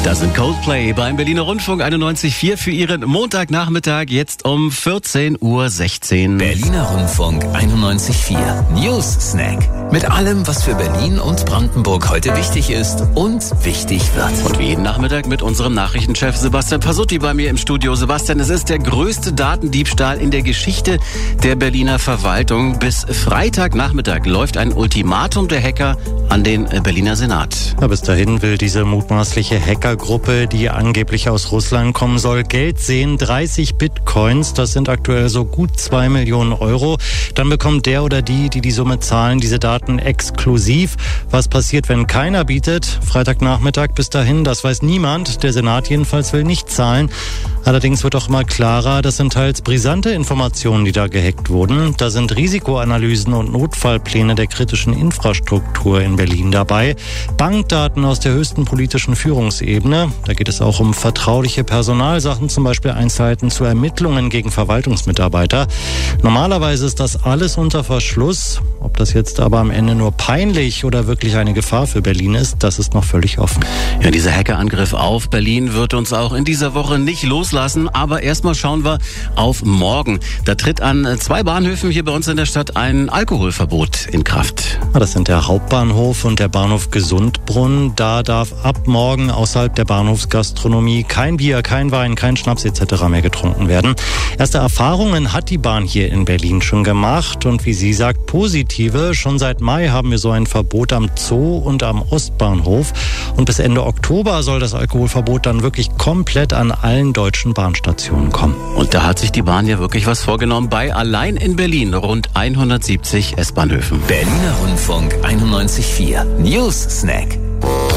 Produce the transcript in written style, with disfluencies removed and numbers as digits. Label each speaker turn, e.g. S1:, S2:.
S1: Das sind Coldplay beim Berliner Rundfunk 91.4 für Ihren Montagnachmittag, jetzt um 14:16 Uhr.
S2: Berliner Rundfunk 91.4 News Snack. Mit allem, was für Berlin und Brandenburg heute wichtig ist und wichtig wird.
S1: Und wie jeden Nachmittag mit unserem Nachrichtenchef Sebastian Pasutti bei mir im Studio. Sebastian, es ist der größte Datendiebstahl in der Geschichte der Berliner Verwaltung. Bis Freitagnachmittag läuft ein Ultimatum der Hacker an den Berliner Senat.
S3: Ja, bis dahin will diese mutmaßliche Hackergruppe, die angeblich aus Russland kommen soll, Geld sehen. 30 Bitcoins, das sind aktuell so gut 2 Millionen Euro. Dann bekommt der oder die Summe zahlen, diese Daten exklusiv. Was passiert, wenn keiner bietet? Freitagnachmittag bis dahin, das weiß niemand. Der Senat jedenfalls will nicht zahlen. Allerdings wird auch immer klarer, das sind teils brisante Informationen, die da gehackt wurden. Da sind Risikoanalysen und Notfallpläne der kritischen Infrastruktur in Berlin dabei. Bankdaten aus der höchsten politischen Führungsebene. Da geht es auch um vertrauliche Personalsachen, zum Beispiel Einzelheiten zu Ermittlungen gegen Verwaltungsmitarbeiter. Normalerweise ist das alles unter Verschluss. Ob das jetzt aber am Ende nur peinlich oder wirklich eine Gefahr für Berlin ist, das ist noch völlig offen.
S1: Ja, dieser Hackerangriff auf Berlin wird uns auch in dieser Woche nicht loslassen. Aber erstmal schauen wir auf morgen. Da tritt an 2 Bahnhöfen hier bei uns in der Stadt ein Alkoholverbot in Kraft.
S3: Das sind der Hauptbahnhof und der Bahnhof Gesundbrunn. Da darf ab morgen außerhalb der Bahnhofsgastronomie kein Bier, kein Wein, kein Schnaps etc. mehr getrunken werden. Erste Erfahrungen hat die Bahn hier in Berlin schon gemacht und wie sie sagt, positive. Schon seit Mai haben wir so ein Verbot am Zoo und am Ostbahnhof. Und bis Ende Oktober soll das Alkoholverbot dann wirklich komplett an allen deutschen Bahnstationen kommen.
S1: Und da hat sich die Bahn ja wirklich was vorgenommen bei allein in Berlin rund 170 S-Bahnhöfen.
S2: Berliner Rundfunk 91.4 News Snack.